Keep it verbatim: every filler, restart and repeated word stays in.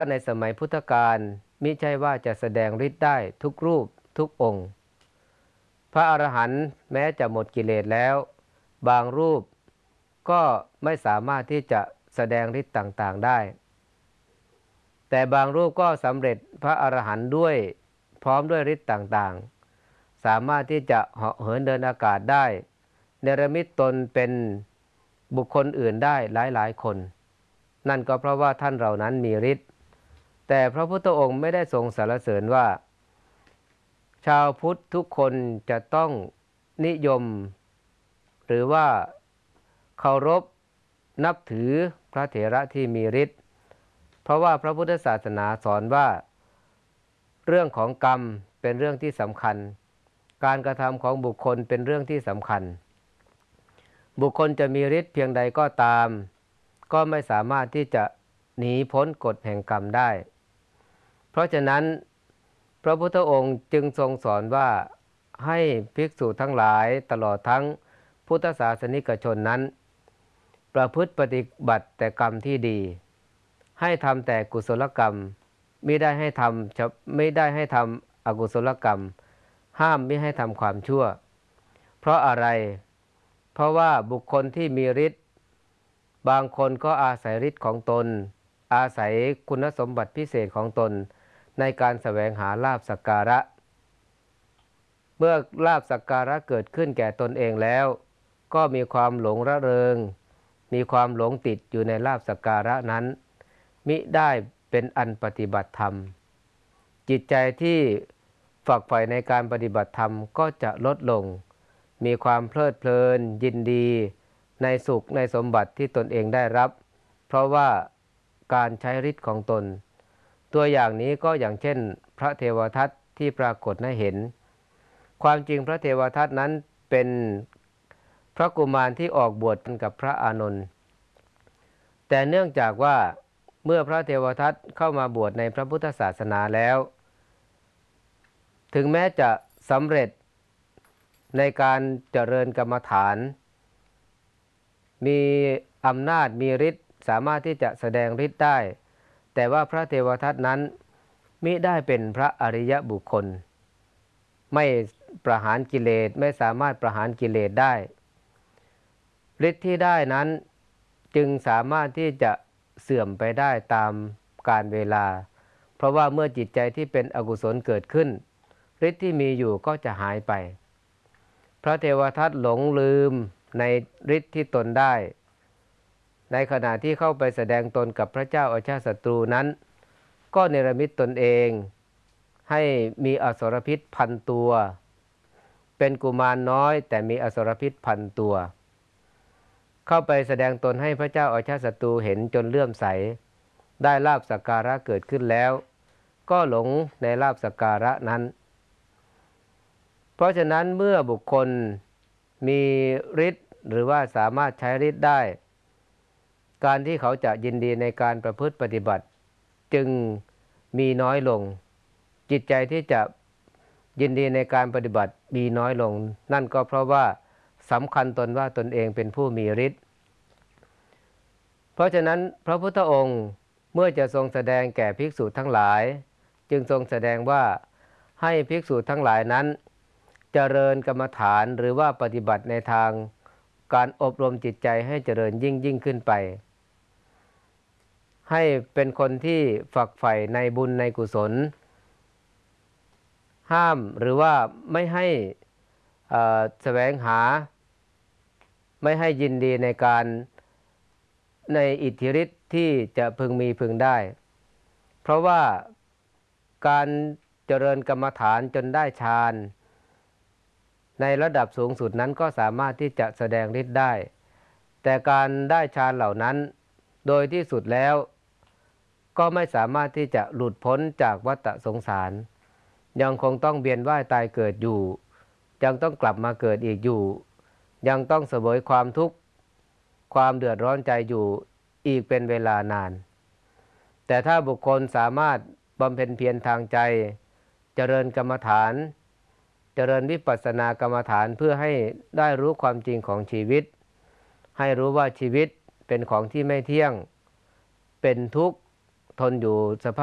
ในสมัยพุทธกาลมิใช่ว่าจะแสดงฤทธิ์ได้ทุกรูปทุกองค์ พระอรหันต์แม้จะหมดกิเลสแล้วบางรูปก็ไม่สามารถที่จะแสดงฤทธิ์ต่างๆได้แต่บางรูปก็สำเร็จพระอรหันต์ด้วยพร้อมด้วยฤทธิ์ต่างๆสามารถที่จะเหาะเหินเดินอากาศได้เนรมิตตนเป็นบุคคลอื่นได้หลายๆคนนั่นก็เพราะว่าท่านเหล่านั้นมีฤทธิ์แต่พระพุทธองค์ไม่ได้ทรงสรรเสริญว่าชาวพุทธทุกคนจะต้องนิยมหรือว่าเคารพนับถือพระเถระที่มีฤทธิ์เพราะว่าพระพุทธศาสนาสอนว่าเรื่องของกรรมเป็นเรื่องที่สำคัญการกระทำของบุคคลเป็นเรื่องที่สำคัญบุคคลจะมีฤทธิ์เพียงใดก็ตามก็ไม่สามารถที่จะหนีพ้นกฎแห่งกรรมได้เพราะฉะนั้นพระพุทธองค์จึงทรงสอนว่าให้ภิกษุทั้งหลายตลอดทั้งพุทธศาสนิกชนนั้นประพฤติปฏิบัติแต่กรรมที่ดีให้ทำแต่กุศลกรรมไม่ได้ให้ทำไม่ได้ให้ทำอกุศลกรรมห้ามไม่ให้ทำความชั่วเพราะอะไรเพราะว่าบุคคลที่มีฤทธิ์บางคนก็อาศัยฤทธิ์ของตนอาศัยคุณสมบัติพิเศษของตนในการแสวงหาลาภสักการะเมื่อลาภสักการะเกิดขึ้นแก่ตนเองแล้วก็มีความหลงระเริงมีความหลงติดอยู่ในลาภสักการะนั้นมิได้เป็นอันปฏิบัติธรรมจิตใจที่ฝักใฝ่ในการปฏิบัติธรรมก็จะลดลงมีความเพลิดเพลินยินดีในสุขในสมบัติที่ตนเองได้รับเพราะว่าการใช้ฤทธิ์ของตนตัวอย่างนี้ก็อย่างเช่นพระเทวทัตที่ปรากฏให้เห็นความจริงพระเทวทัตนั้นเป็นพระกุมารที่ออกบวชกับพระอานนท์แต่เนื่องจากว่าเมื่อพระเทวทัตเข้ามาบวชในพระพุทธศาสนาแล้วถึงแม้จะสำเร็จในการเจริญกรรมฐานมีอำนาจมีฤทธิ์สามารถที่จะแสดงฤทธิ์ได้แต่ว่าพระเทวทัตนั้นมิได้เป็นพระอริยบุคคลไม่ประหารกิเลสไม่สามารถประหารกิเลสได้ฤทธิ์ที่ได้นั้นจึงสามารถที่จะเสื่อมไปได้ตามกาลเวลาเพราะว่าเมื่อจิตใจที่เป็นอกุศลเกิดขึ้นฤทธิ์ที่มีอยู่ก็จะหายไปพระเทวทัตหลงลืมในฤทธิ์ที่ตนได้ในขณะที่เข้าไปแสดงตนกับพระเจ้าอาชาติศัตรูนั้นก็เนรมิตตนเองให้มีอสรพิษพันตัวเป็นกุมารน้อยแต่มีอสรพิษพันตัวเข้าไปแสดงตนให้พระเจ้าอาชาติศัตรูเห็นจนเลื่อมใสได้ลาภสักการะเกิดขึ้นแล้วก็หลงในลาภสักการะนั้นเพราะฉะนั้นเมื่อบุคคลมีฤทธิ์หรือว่าสามารถใช้ฤทธิ์ได้การที่เขาจะยินดีในการประพฤติปฏิบัติจึงมีน้อยลงจิตใจที่จะยินดีในการปฏิบัติมีน้อยลงนั่นก็เพราะว่าสำคัญตนว่าตนเองเป็นผู้มีฤทธิ์เพราะฉะนั้นพระพุทธองค์เมื่อจะทรงแสดงแก่ภิกษุทั้งหลายจึงทรงแสดงว่าให้ภิกษุทั้งหลายนั้นเจริญกรรมฐานหรือว่าปฏิบัติในทางการอบรมจิตใจให้เจริญยิ่งยิ่งขึ้นไปให้เป็นคนที่ฝักใฝ่ในบุญในกุศลห้ามหรือว่าไม่ให้แสวงหาไม่ให้ยินดีในการในอิทธิฤทธิ์ที่จะพึงมีพึงได้เพราะว่าการเจริญกรรมฐานจนได้ฌานในระดับสูงสุดนั้นก็สามารถที่จะแสดงฤทธิ์ได้แต่การได้ฌานเหล่านั้นโดยที่สุดแล้วก็ไม่สามารถที่จะหลุดพ้นจากวัฏสงสารยังคงต้องเวียนว่ายตายเกิดอยู่ยังต้องกลับมาเกิดอีกอยู่ยังต้องเสวยความทุกข์ความเดือดร้อนใจอยู่อีกเป็นเวลานานแต่ถ้าบุคคลสามารถบำเพ็ญเพียรทางใจเจริญกรรมฐานเจริญวิปัสสนากรรมฐานเพื่อให้ได้รู้ความจริงของชีวิตให้รู้ว่าชีวิตเป็นของที่ไม่เที่ยงเป็นทุกข์ทนอยู่สภาพ